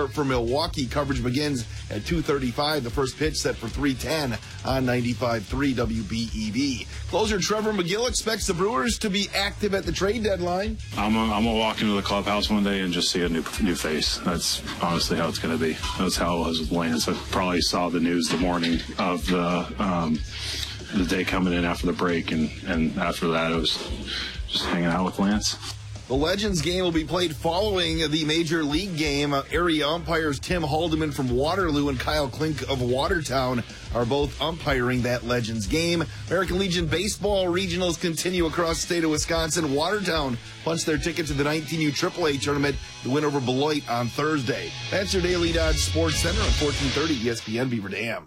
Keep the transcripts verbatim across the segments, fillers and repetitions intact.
start for Milwaukee. Coverage begins at two thirty-five. The first pitch set for three ten on ninety-five point three W B E V. Closer Trevor McGill expects the Brewers to be active at the trade deadline. I'm gonna, I'm gonna walk into the clubhouse one day and just see a new new face. That's honestly how it's going to be. That's how it was with Lance. I probably saw the news the morning of the um, the day coming in after the break, and, and after that it was just hanging out with Lance. The Legends game will be played following the Major League game. Uh, area umpires Tim Haldeman from Waterloo and Kyle Klink of Watertown are both umpiring that Legends game. American Legion Baseball regionals continue across the state of Wisconsin. Watertown punched their ticket to the nineteen U triple A tournament, the win over Beloit on Thursday. That's your Daily Dodge Sports Center on fourteen thirty E S P N Beaver Dam.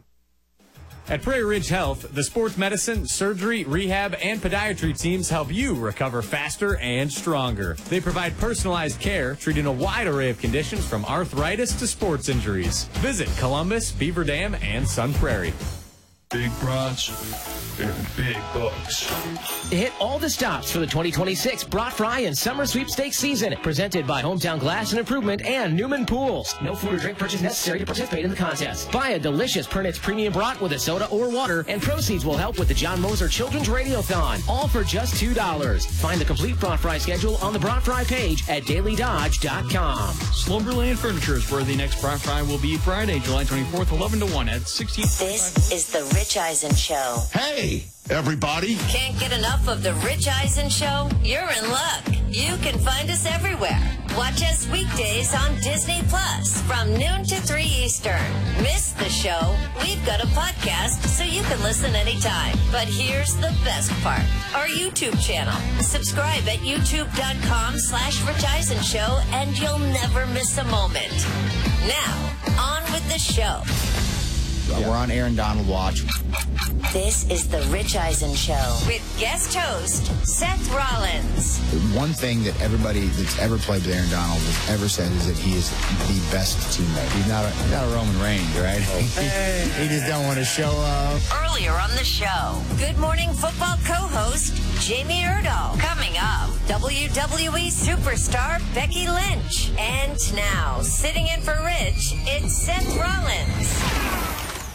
At Prairie Ridge Health, the sports medicine, surgery, rehab, and podiatry teams help you recover faster and stronger. They provide personalized care, treating a wide array of conditions from arthritis to sports injuries. Visit Columbus, Beaver Dam, and Sun Prairie. Big broads and big bucks. Hit all the stops for the twenty twenty-six Brat Fry and Summer Sweepstakes season. Presented by Hometown Glass and Improvement and Newman Pools. No food or drink purchase necessary to participate in the contest. Buy a delicious Pernitz Premium Brat with a soda or water, and proceeds will help with the John Moser Children's Radiothon. All for just two dollars. Find the complete Brat Fry schedule on the Brat Fry page at daily dodge dot com. Slumberland Furniture is where the next Brat Fry will be Friday, July twenty-fourth, eleven to one at sixteen. This is the Rich Eisen Show. Hey, everybody. Can't get enough of the Rich Eisen Show? You're in luck. You can find us everywhere. Watch us weekdays on Disney Plus from noon to three Eastern. Miss the show? We've got a podcast so you can listen anytime. But here's the best part. Our YouTube channel. Subscribe at youtube.com slash Rich Eisen Show and you'll never miss a moment. Now, on with the show. Yeah. We're on Aaron Donald Watch. This is the Rich Eisen Show with guest host Seth Rollins. One thing that everybody that's ever played with Aaron Donald has ever said is that he is the best teammate. He's not a, he's not a Roman Reigns, right? Hey. he, he just don't want to show up. Earlier on the show, Good Morning Football co-host Jamie Erdahl. Coming up, W W E superstar Becky Lynch. And now, sitting in for Rich, it's Seth Rollins.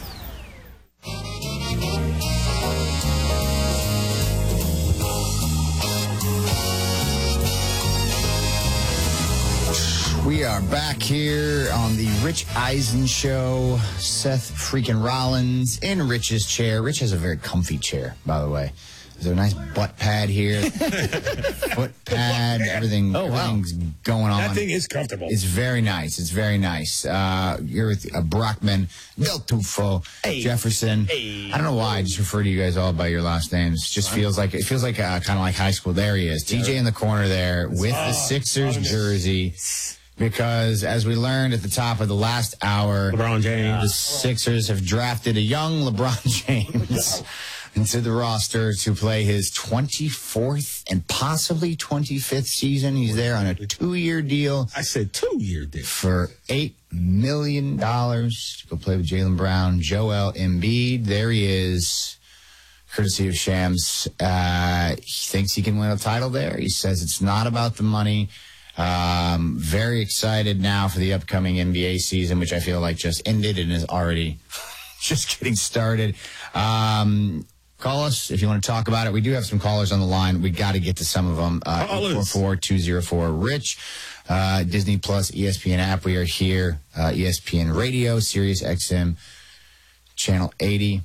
We are back here on the Rich Eisen Show. Seth freaking Rollins in Rich's chair. Rich has a very comfy chair, by the way. There's a nice butt pad here, foot pad, everything. Oh, wow. Everything's going on. That thing is comfortable. It's very nice. It's very nice. Uh, you're with uh, Brockman, Del Tufo, hey. Jefferson. Hey. I don't know why I just refer to you guys all by your last names. It just feels like it feels like uh, kind of like high school. There he is, T J in the corner there with oh, the Sixers jersey. Because, as we learned at the top of the last hour, LeBron James. the Sixers have drafted a young LeBron James into the roster to play his twenty-fourth and possibly twenty-fifth season. He's there on a two-year deal. I said two-year deal. For eight million dollars to go play with Jaylen Brown, Joel Embiid. There he is, courtesy of Shams. Uh, he thinks he can win a title there. He says it's not about the money. Um, very excited now for the upcoming N B A season, which I feel like just ended and is already just getting started. Um, call us if you want to talk about it. We do have some callers on the line. We got to get to some of them. Uh, eight four four, two oh four, RICH, uh, Disney Plus, E S P N app. We are here, uh, E S P N Radio, Sirius X M, Channel eighty.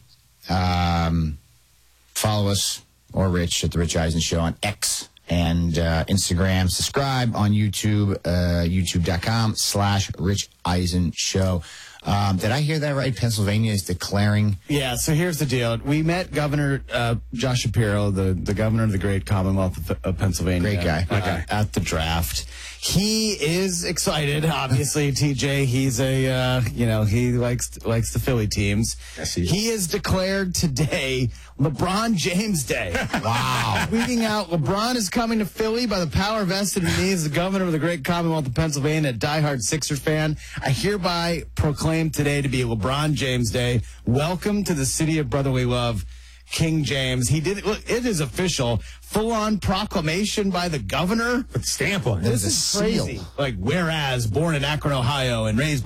Um, follow us or Rich at The Rich Eisen Show on X and uh, Instagram. Subscribe on YouTube, uh, youtube.com slash Rich Eisen Show. Um, did I hear that right? Pennsylvania is declaring. Yeah, so here's the deal. We met Governor uh, Josh Shapiro, the, the governor of the great Commonwealth of, of Pennsylvania. Great guy. Uh, Okay. At the draft. He is excited, obviously, T J. He's a, uh, you know, he likes likes the Philly teams. Yes, he is. He has declared today LeBron James Day. Wow. Tweeting out, LeBron is coming to Philly by the power vested in me as the governor of the great Commonwealth of Pennsylvania, a diehard Sixers fan. I hereby proclaim today to be LeBron James Day. Welcome to the city of brotherly love, King James. He did it. Look, it is official. Full-on proclamation by the governor. Put the stamp on it. This is crazy. Like, whereas born in Akron, Ohio, and raised